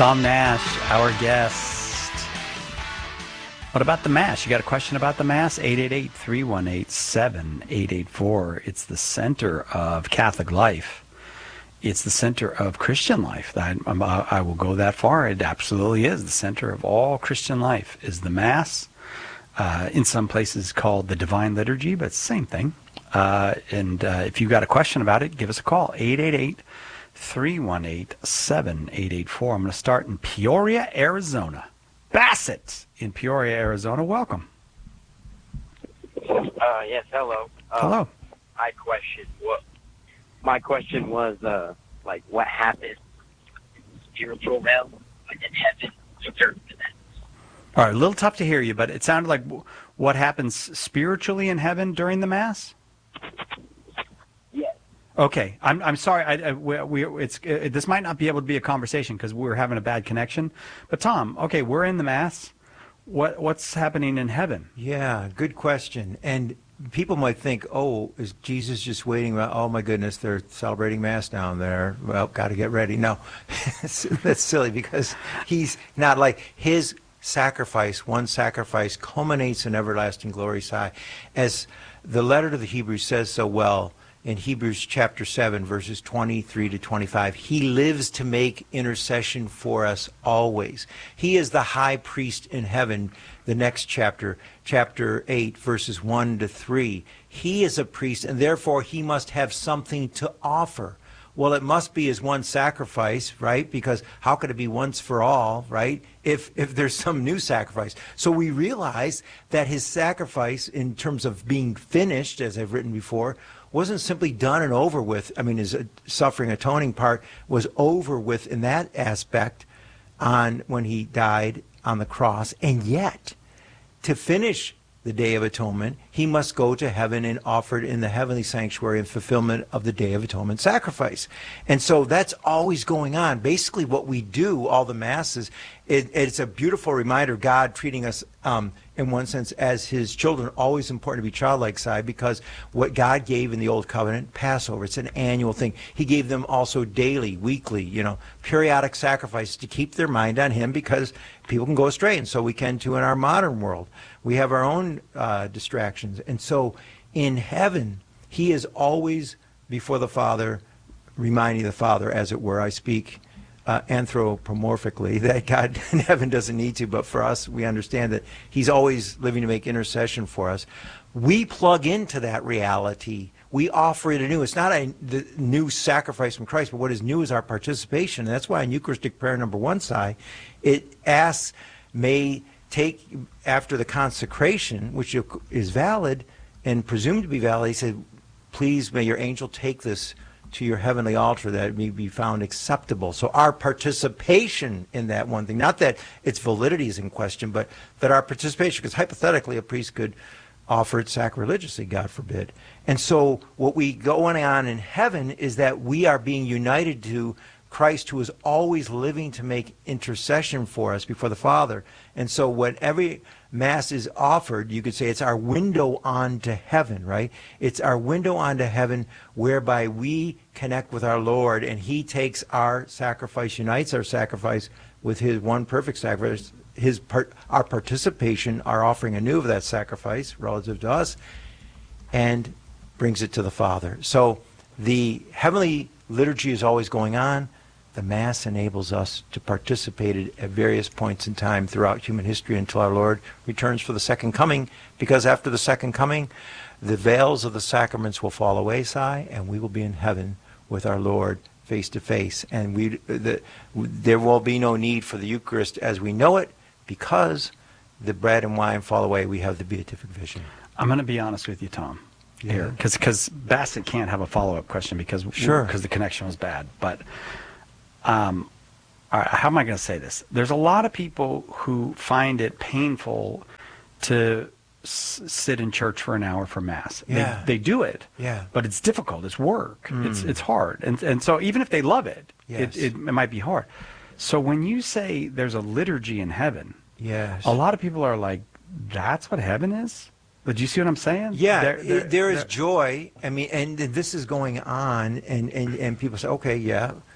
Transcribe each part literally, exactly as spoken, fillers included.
Tom Nash, our guest. What about the Mass? You got a question about the Mass? eight eight eight, three one eight, seven eight eight four. It's the center of Catholic life. It's the center of Christian life. I, I will go that far. It absolutely is. The center of all Christian life is the Mass. Uh, in some places called the Divine Liturgy, but it's the same thing. Uh, and uh, if you've got a question about it, give us a call. eight eight eight, three one eight, seven eight eight four. I'm going to start in Peoria, Arizona. Bassett in Peoria, Arizona. Welcome. Uh, yes, hello. Uh, Hello. My question, what, my question was, uh, like, what happened in the spiritual realm, like in heaven, certain events? All right, a little tough to hear you, but it sounded like w- what happens spiritually in heaven during the Mass? Yes. Okay, I'm I'm sorry. I, I, we, we it's uh, this might not be able to be a conversation because we're having a bad connection. But Tom, okay, we're in the Mass. What what's happening in heaven? Yeah, good question. And people might think, oh, is Jesus just waiting around? Oh my goodness, they're celebrating Mass down there. Well, got to get ready. No, that's silly because he's not like his sacrifice. One sacrifice culminates in everlasting glory. As the letter to the Hebrews says so well in Hebrews chapter seven, verses twenty-three to twenty-five, he lives to make intercession for us always. He is the high priest in heaven. The next chapter, chapter eight, verses one to three, he is a priest and therefore he must have something to offer. Well, it must be his one sacrifice, right? Because how could it be once for all, right? If if there's some new sacrifice. So we realize that his sacrifice in terms of being finished, as I've written before, wasn't simply done and over with. I mean, his suffering atoning part was over with in that aspect on when he died on the cross. And yet, to finish the Day of Atonement, he must go to heaven and offer it in the heavenly sanctuary in fulfillment of the Day of Atonement sacrifice. And so that's always going on. Basically what we do, all the Masses, it, it's a beautiful reminder, God treating us um, in one sense as his children. Always important to be childlike side, because what God gave in the Old Covenant, Passover, it's an annual thing. He gave them also daily, weekly, you know, periodic sacrifices to keep their mind on him, because people can go astray, and so we can too in our modern world. We have our own uh, distractions. And so in heaven, he is always before the Father, reminding the Father, as it were. I speak uh, anthropomorphically, that God in heaven doesn't need to, but for us, we understand that he's always living to make intercession for us. We plug into that reality. We offer it anew. It's not a the new sacrifice from Christ, but what is new is our participation. And that's why in Eucharistic prayer number one, Si, it asks, may take after the consecration, which is valid and presumed to be valid, he said, please may your angel take this to your heavenly altar that it may be found acceptable. So our participation in that one thing, not that its validity is in question, but that our participation, because hypothetically a priest could offer it sacrilegiously, God forbid. And so what we going on in heaven is that we are being united to Christ, who is always living to make intercession for us before the Father. And so when every Mass is offered, you could say it's our window onto heaven, right? It's our window onto heaven whereby we connect with our Lord, and he takes our sacrifice, unites our sacrifice with his one perfect sacrifice, his part, our participation, our offering anew of that sacrifice relative to us, and brings it to the Father. So the heavenly liturgy is always going on. The Mass enables us to participate at various points in time throughout human history until our Lord returns for the second coming, because after the second coming, the veils of the sacraments will fall away, Si, and we will be in heaven with our Lord face to face. And we, the, there will be no need for the Eucharist as we know it, because the bread and wine fall away. We have the beatific vision. I'm going to be honest with you, Tom. Yeah. Here, because because Bassett can't have a follow-up question because Sure. because the connection was bad. But um, all right, how am I going to say this? There's a lot of people who find it painful to s- sit in church for an hour for Mass. Yeah. They, they do it. Yeah. But it's difficult. It's work. Mm. It's it's hard. And and so even if they love it, Yes. it, it, it might be hard. So when you say there's a liturgy in heaven, Yes. a lot of people are like, "That's what heaven is." But do you see what I'm saying? Yeah, They're- they're- it- there is they're- joy. I mean, and this is going on, and, and, and people say, okay, yeah,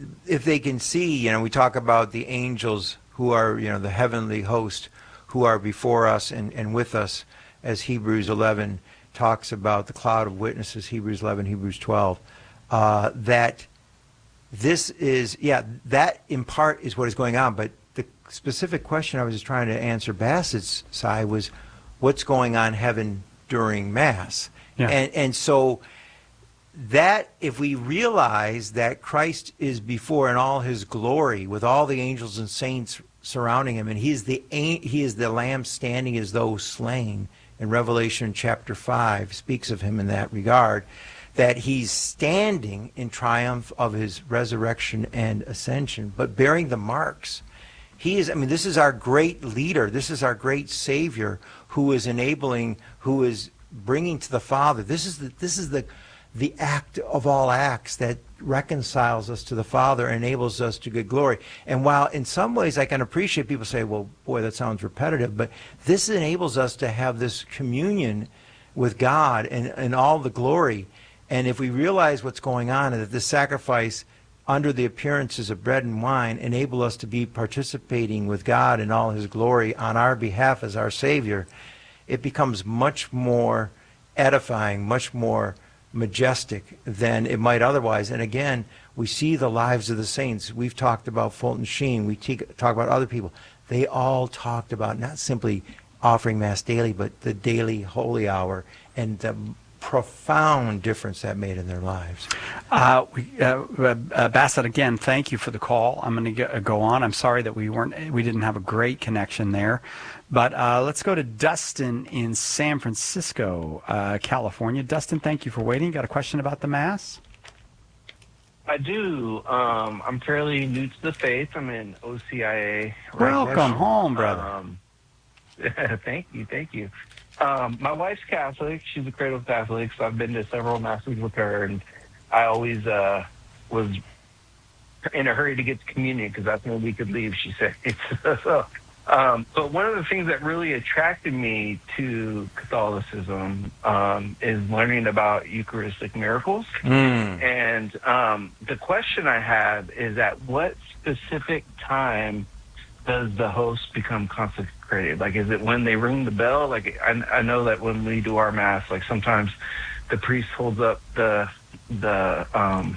if they can see, you know, we talk about the angels who are, you know, the heavenly host who are before us and, and with us, as Hebrews eleven talks about, the cloud of witnesses, Hebrews eleven, Hebrews twelve, uh, that this is, yeah, that in part is what is going on, but the specific question I was just trying to answer Bassett's side was, what's going on in heaven during Mass? Yeah. And, and so that, if we realize that Christ is before in all his glory with all the angels and saints surrounding him, and he is the he is the Lamb standing as though slain, in Revelation chapter five speaks of him in that regard, that he's standing in triumph of his resurrection and ascension, but bearing the marks. He is, I mean, this is our great leader. This is our great Savior who is enabling, who is bringing to the Father. This is the, this is the, the act of all acts that reconciles us to the Father and enables us to good glory. And while in some ways I can appreciate people say, well, boy, that sounds repetitive, but this enables us to have this communion with God and, and all the glory. And if we realize what's going on, and that this sacrifice under the appearances of bread and wine enable us to be participating with God in all his glory on our behalf as our Savior, it becomes much more edifying, much more majestic than it might otherwise. And again, we see the lives of the saints. We've talked about Fulton Sheen. We talk about other people. They all talked about not simply offering Mass daily, but the daily holy hour and the profound difference that made in their lives. Uh, we, uh, uh, Bassett, again, thank you for the call. I'm going to go on. I'm sorry that we weren't, we didn't have a great connection there, but uh, let's go to Dustin in San Francisco, uh, California. Dustin, thank you for waiting. Got a question about the Mass? I do. Um, I'm fairly new to the faith. I'm in O C I A. Welcome home, brother. Um, thank you, thank you. Um, my wife's Catholic. She's a cradle Catholic, so I've been to several masses with her, and I always uh, was in a hurry to get to communion because that's when we could leave, she said. so, um, but one of the things that really attracted me to Catholicism um, is learning about Eucharistic miracles. Mm. And um, the question I have is, at what specific time does the host become consecrated? Like, is it when they ring the bell? Like, I, I know that when we do our Mass, like sometimes the priest holds up the the um,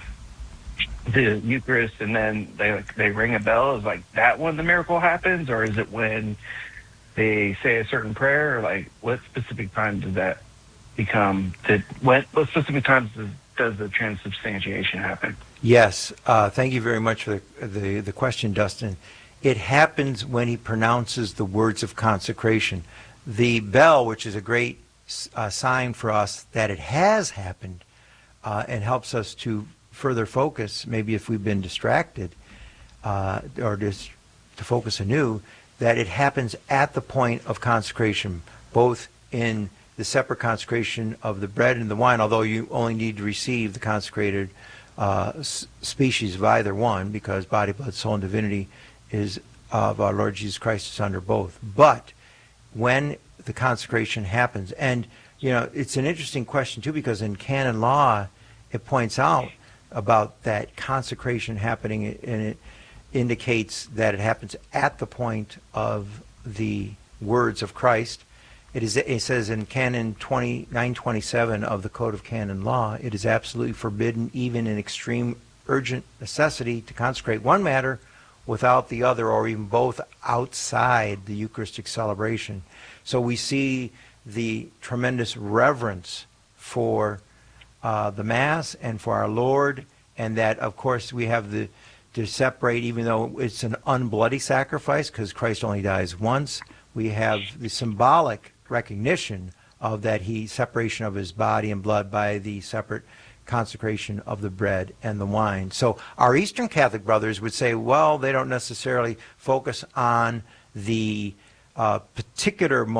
the Eucharist, and then they they ring a bell. Is like that when the miracle happens, or is it when they say a certain prayer? Or like, what specific time does that become? Did what what specific times does, does the transubstantiation happen? Yes, uh, thank you very much for the, the the question, Dustin. It happens when he pronounces the words of consecration. The bell, which is a great uh, sign for us that it has happened, uh, and helps us to further focus, maybe if we've been distracted, uh, or just to focus anew, that it happens at the point of consecration, both in the separate consecration of the bread and the wine, although you only need to receive the consecrated uh, s- species of either one, because body, blood, soul, and divinity is of our Lord Jesus Christ is under both. But when the consecration happens, and you know, it's an interesting question too, because in canon law it points out about that consecration happening, and it indicates that it happens at the point of the words of Christ. It is. It says in Canon nine twenty-seven of the Code of Canon Law, it is absolutely forbidden, even in extreme urgent necessity, to consecrate one matter without the other, or even both, outside the Eucharistic celebration. So we see the tremendous reverence for uh, the Mass and for our Lord, and that, of course, we have the to separate, even though it's an unbloody sacrifice, because Christ only dies once, we have the symbolic recognition of that he separation of his body and blood by the separate consecration of the bread and the wine. So our Eastern Catholic brothers would say, well, they don't necessarily focus on the uh, particular